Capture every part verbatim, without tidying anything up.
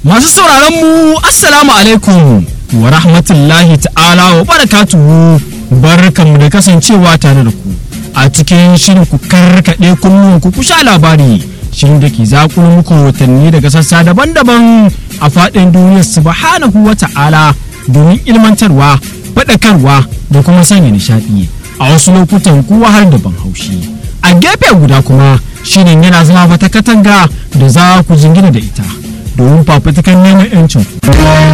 Masu sauraron mu assalamu alaikum wa rahmatullahi ta'ala wa barakatuhu, barkanmu da kasancewa tare da ku a cikin shirin ku karkaɗe kunnuwan ku sha labari, shirin da ke zakuro muku watanni daga sassa daban-daban a faɗin duniyar subhanahu wa ta'ala domin ilmantarwa, faɗakarwa da kuma sanya nishaɗi, a wasu lokutan kuwa har da ban haushi. A gefe guda kuma shirin yana zama wata katanga da za ku jingina da ita domin fafutukan neman yancin ku.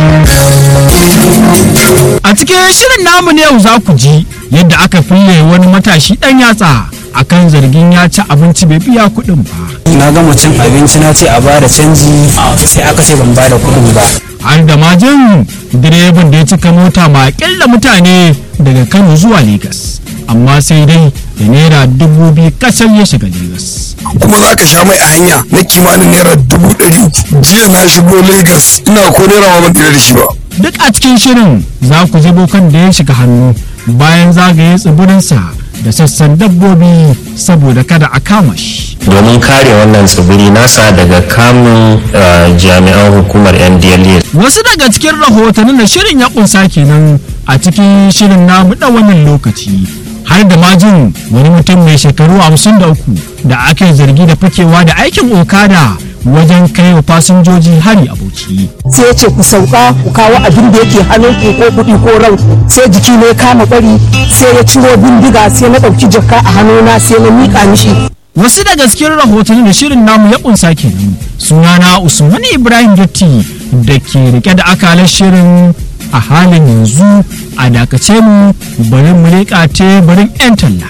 A cikin shirin namu ne yau za ku ji yadda aka fille wani matashi ɗan yatsa akan zargin ya ci abinci bai biya kuɗin ba. Na gama cin abinci na ce a bada canji sai aka ce ban bada kuɗin ba. Har da majin direban da ya cika mota makil da mutane daga Kano zuwa Legas, amma sai dai da naira dubu biyu kacal ya shiga Legas. Kuma za ka sha mai a hanya na kimanin naira dubu ɗari uku. Jiya na shigo Legas ina ko naira ma ban tsira da shi ba. Duk a cikin shirin za ku ji bokan da ya shiga hannu bayan zagaye tsibirinsa da sassan dabbobi saboda kada a kama shi. Domin kare wannan tsibiri nasa daga kamun jami'an hukumar N D L E. Wasu daga cikin rahotannin da shirin ya kunsa kenan a cikin shirin namu da wannan lokaci. Har da majin wani mutum mai shekaru hamsin da uku da ake zargi da fakewa da aikin okada wajen kai wa fasinjoji hari a Bauchi. Sai ya ce ku sauka ku kawo abin da yake hannun ku ko kuɗi ko rau, sai jiki ne kama bari, sai ya ciro bindiga, sai na ɗauki jaka a hannuna sai na miƙa mishi. Wasu daga cikin rahotanni da shirin namu ya kunsa kenan. Sunana Usman Ibrahim Dotti da ke rike da akalar shirin a halin yanzu. A dakace mu bari mu leƙa teburin 'yan talla.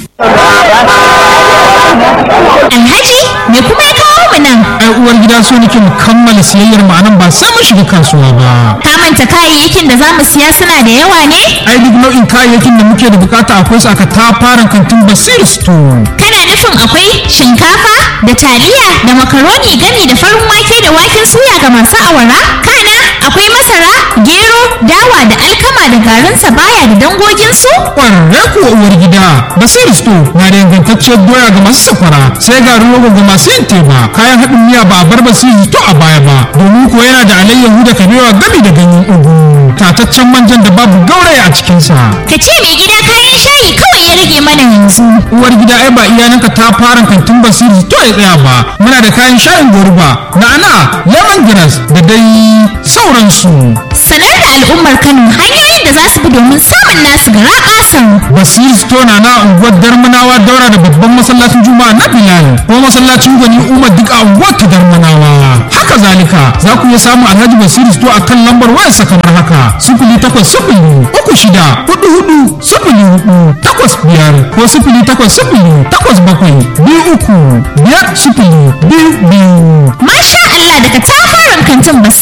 Alhaji, me kuma ya kawo mu nan? Ai uwar gida so nake mu kammala siyayyar mu anan ba sai mun shiga kasuwa ba. Ka manta kayayyakin da zamu siya suna da yawa ne? Ai duk nau'in kayayyakin da muke da bukata akwai su aka tafaran kantin Basir Store. Kana nufin akwai shinkafa da taliya da makaroni gami da farin wake da waken suya ga masu awara? Kana akwai masara, gero, dawa da alkama da garin sabaya da dangogin su? Ƙwararre kuwa uwar gida, Basir Store na da ingantacciyar doya ga masu safara, sai garin rogo ga masu yin teba, kayan haɗin miya ba a bar Basir Store a baya ba, domin kuwa yana da alayyahu da kabewa gami da ganyen ugu, tataccen manjan da babu gauraya a cikinsa. Ka ce mai gida kayan shayi kawai ya rage mana yanzu. Uwar gida ai ba iyalanka ta fara kantin Basir Store ya tsaya ba, muna da kayan shayin goruba, na'ana, lemongrass da dai sauransu. Sanar da al'ummar Kano hanyoyin da za su bi domin samun nasu gara ƙasan. Basir Store na na unguwar Darmanawa daura da babban masallacin Juma'a na Bilal ko masallacin Gwani Umar duk a unguwar ta Darmanawa. Haka zalika za ku iya samun Alhaji Basir Store a kan lambar wayarsa kamar haka: sifili takwas sifili uku shida hudu hudu sifili hudu takwas biyar ko sifili takwas sifili takwas bakwai biyu uku biyar sifili biyu biyu. Masha Allah, daga tafarin kantin Basir